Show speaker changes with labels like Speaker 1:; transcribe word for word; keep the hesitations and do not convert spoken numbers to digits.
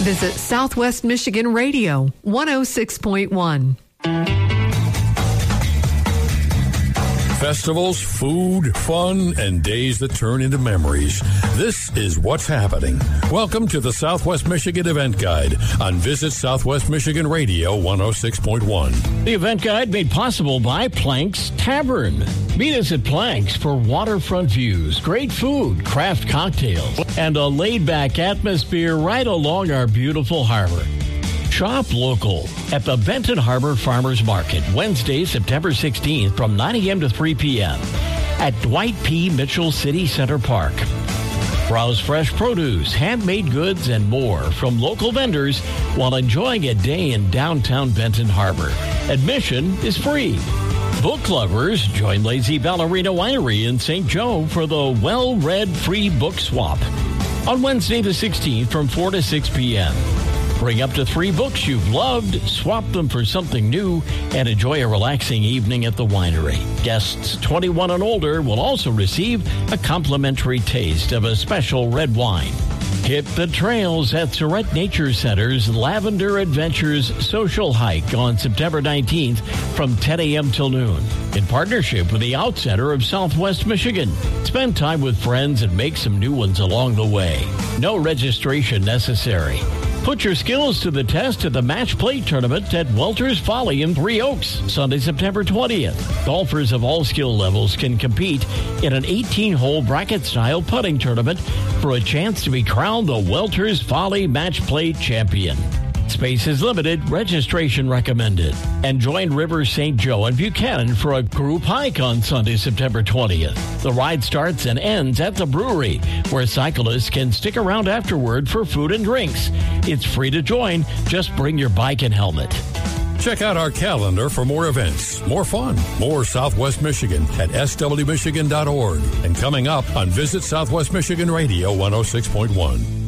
Speaker 1: Visit Southwest Michigan Radio, one oh six point one.
Speaker 2: Festivals, food, fun, and days that turn into memories. This is what's happening. Welcome to the Southwest Michigan Event Guide on Visit Southwest Michigan Radio one oh six point one.
Speaker 3: The event guide made possible by Planks Tavern. Meet us at Planks for waterfront views, great food, craft cocktails, and a laid-back atmosphere right along our beautiful harbor. Shop local at the Benton Harbor Farmers Market, Wednesday, September sixteenth from nine a.m. to three p.m. at Dwight P. Mitchell City Center Park. Browse fresh produce, handmade goods, and more from local vendors while enjoying a day in downtown Benton Harbor. Admission is free. Book lovers, join Lazy Ballerina Winery in Saint Joe for the Well-Read Free Book Swap on Wednesday the sixteenth from four to six p.m. Bring up to three books you've loved, swap them for something new, and enjoy a relaxing evening at the winery. Guests twenty-one and older will also receive a complimentary taste of a special red wine. Hit the trails at Surrett Nature Center's Lavender Adventures Social Hike on September nineteenth from ten a.m. till noon in partnership with the Out Center of Southwest Michigan. Spend time with friends and make some new ones along the way. No registration necessary. Put your skills to the test at the Match Play Tournament at Welter's Folly in Three Oaks, Sunday, September twentieth. Golfers of all skill levels can compete in an eighteen-hole bracket-style putting tournament for a chance to be crowned the Welter's Folly Match Play Champion. Space is limited, registration recommended. And join River Saint Joe and Buchanan for a group hike on Sunday, September twentieth. The ride starts and ends at the brewery, where cyclists can stick around afterward for food and drinks. It's free to join. Just bring your bike and helmet.
Speaker 2: Check out our calendar for more events, more fun, more Southwest Michigan at s w michigan dot org. And coming up on Visit Southwest Michigan Radio one oh six point one.